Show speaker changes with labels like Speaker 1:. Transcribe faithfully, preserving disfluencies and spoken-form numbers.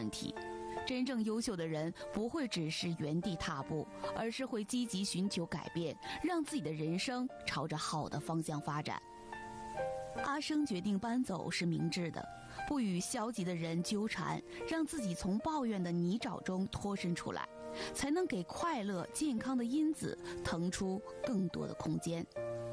Speaker 1: 问题。真正优秀的人不会只是原地踏步，而是会积极寻求改变，让自己的人生朝着好的方向发展。阿生决定搬走是明智的，不与消极的人纠缠，让自己从抱怨的泥沼中脱身出来，才能给快乐健康的因子腾出更多的空间。